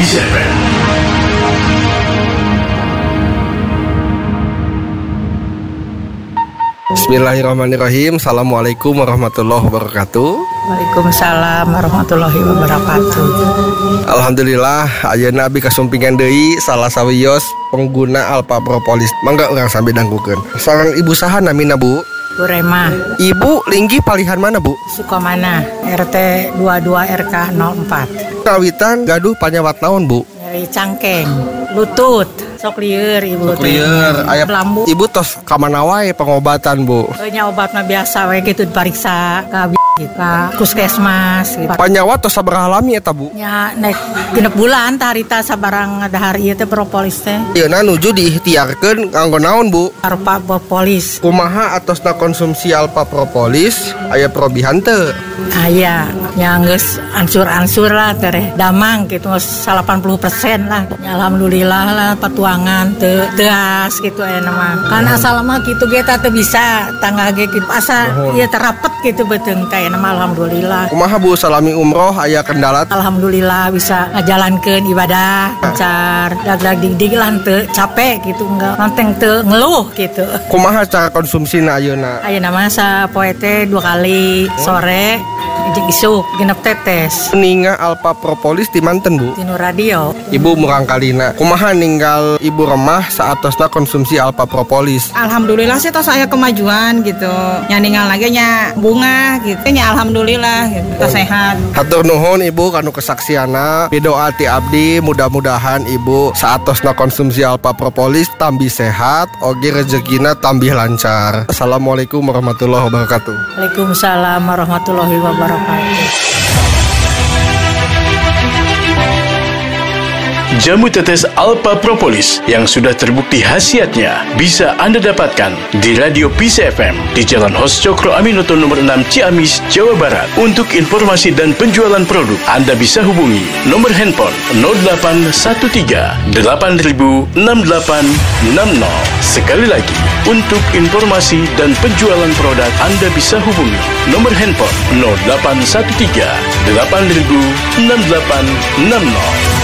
Peace FM. Bismillahirrahmanirrahim. Assalamualaikum warahmatullahi wabarakatuh. Waalaikumsalam warahmatullahi wabarakatuh. Alhamdulillah, ayeuna abi kasumpingan deui salah sawios pengguna Alpha Propolis. Mangga urang sambil danggukeun. Sareng ibu saha namina, Bu? Bu Rema. Ibu linggi palihan mana, Bu? Sukamana, RT 22 RK 04. Kawitan gaduh panyawat naon, Bu? Dari cangkeng, lutut, sok lieur ibu. Lieur, aya lambu. Ibu tos ka mana wae pengobatan, Bu? Nya obat mah biasa we kitu dipariksa ka kita puskesmas gitu. Panyawat tos sabaraha lami eta, Bu? Nya naik genep bulan tah harita sabarang dahar ieu teh propolis teh. Ayeuna nuju diikhtiarkeun kanggo naon, Bu? Alpha Propolis. Kumaha atosna konsumsi Alpha Propolis aya probihan teu? Aya, nya geus ansur-ansur lah tereh damang gitu 80% lah. Ya, alhamdulillah lah patuangan teu teas gitu aya mah. Kan asal mah kitu ge teh bisa tangga ge kitu asa ieu terapet gitu beuteung teh mah alhamdulillah. Kumaha Bu salami umroh aya kendala? Alhamdulillah bisa ngajalankeun ibadah lancar, dag-dag dig-dig lah teu capek gitu enggak manteng teu ngeluh gitu. Kumaha cara konsumsina ayeuna? Ayeuna mah sapoe teh 2 kali sore jeung isuk genep tetes. Ninga Alpha Propolis di manten, Bu? Tinu radio. Ibu murang kalina. Kumaha ninggal Ibu remah saatosna konsumsi Alpha Propolis? Alhamdulillah sih tos aya kemajuan gitu. Nya ninggal lagi nya bunga gitu. Nya alhamdulillah gitu. Tos sehat. Hatur nuhun Ibu kanu kesaksiana. Bidoa ti abdi mudah-mudahan Ibu saatosna konsumsi Alpha Propolis tambih sehat, oge rezekina tambih lancar. Assalamualaikum warahmatullahi wabarakatuh. Waalaikumsalam warahmatullahi wabarakatuh. Jamu tetes Alpha Propolis yang sudah terbukti khasiatnya bisa Anda dapatkan di Radio Peace FM di Jalan Hos Cokro Aminoto nomor 6 Ciamis, Jawa Barat. Untuk informasi dan penjualan produk, Anda bisa hubungi nomor handphone 0813 8000 6860. Sekali lagi, untuk informasi dan penjualan produk, Anda bisa hubungi nomor handphone 0813 8000 6860.